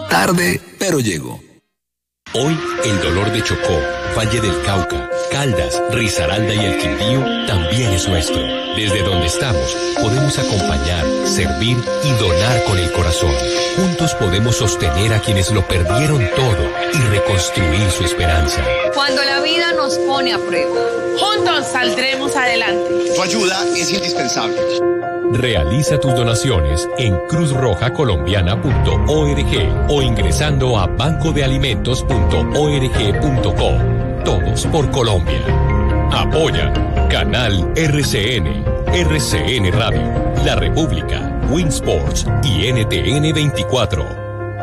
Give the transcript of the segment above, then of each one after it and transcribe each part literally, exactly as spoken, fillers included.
Tarde, pero llego. Hoy, el dolor de Chocó, Valle del Cauca, Caldas, Risaralda y el Quindío también es nuestro. Desde donde estamos, podemos acompañar, servir y donar con el corazón. Juntos podemos sostener a quienes lo perdieron todo y reconstruir su esperanza. Cuando la vida nos pone a prueba, juntos saldremos adelante. Tu ayuda es indispensable. Realiza tus donaciones en cruz roja colombiana punto org o ingresando a banco de alimentos punto org punto co. Todos por Colombia. Apoya Canal R C N, R C N Radio, La República, Winsports y N T N veinticuatro.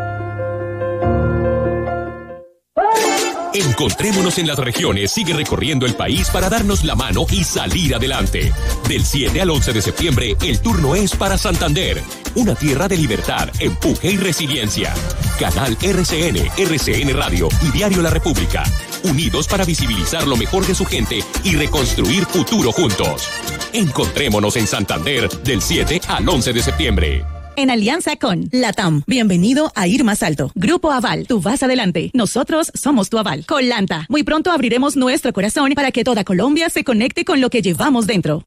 Encontrémonos en las regiones sigue recorriendo el país para darnos la mano y salir adelante. Del siete al once de septiembre, el turno es para Santander, una tierra de libertad, empuje y resiliencia. Canal R C N, R C N Radio y Diario La República. Unidos para visibilizar lo mejor de su gente y reconstruir futuro juntos. Encontrémonos en Santander del siete al once de septiembre. En alianza con LATAM. Bienvenido a Ir Más Alto. Grupo Aval, tú vas adelante. Nosotros somos tu aval. Colanta. Muy pronto abriremos nuestro corazón para que toda Colombia se conecte con lo que llevamos dentro.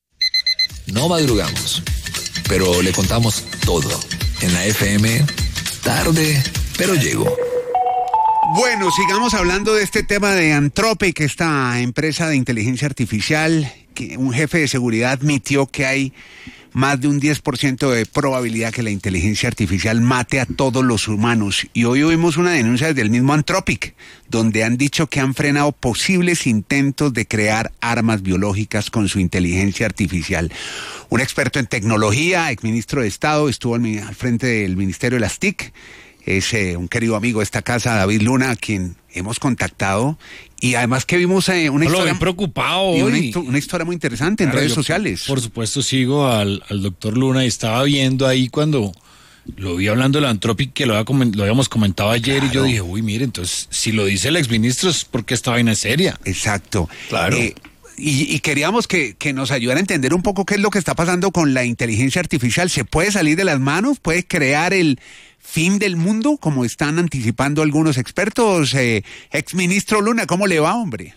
No madrugamos, pero le contamos todo. En la F M, tarde, pero llego. Bueno, sigamos hablando de este tema de Anthropic, esta empresa de inteligencia artificial, que un jefe de seguridad admitió que hay más de un diez por ciento de probabilidad que la inteligencia artificial mate a todos los humanos. Y hoy oímos una denuncia del mismo Anthropic, donde han dicho que han frenado posibles intentos de crear armas biológicas con su inteligencia artificial. Un experto en tecnología, exministro de Estado, estuvo al, al frente del Ministerio de las T I C, es eh, un querido amigo de esta casa, David Luna, a quien hemos contactado, y además que vimos eh, una, no historia, lo ven preocupado y una, hoy. una historia muy interesante en Claro, redes yo, sociales. Por supuesto sigo al, al doctor Luna y estaba viendo ahí cuando lo vi hablando de la Anthropic, que lo, había, lo habíamos comentado ayer, claro. Y yo dije, uy, mire, entonces si lo dice el exministro es porque esta vaina es seria. Exacto. Claro. Eh, Y, y queríamos que, que nos ayudara a entender un poco qué es lo que está pasando con la inteligencia artificial. ¿Se puede salir de las manos? ¿Puede crear el fin del mundo, como están anticipando algunos expertos? Eh, exministro Luna, ¿cómo le va, hombre?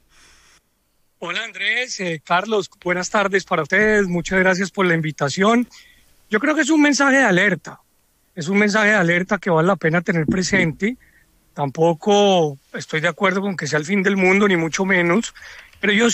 Hola Andrés, eh, Carlos, buenas tardes para ustedes. Muchas gracias por la invitación. Yo creo que es un mensaje de alerta. Es un mensaje de alerta que vale la pena tener presente. Tampoco estoy de acuerdo con que sea el fin del mundo, ni mucho menos. Pero yo